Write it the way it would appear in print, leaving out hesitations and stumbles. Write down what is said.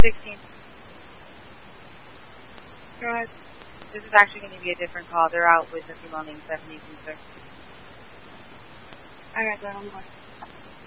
16. Go ahead. This is actually going to be a different call. They're out with a female named Stephanie, sir. Alright, then I'm going.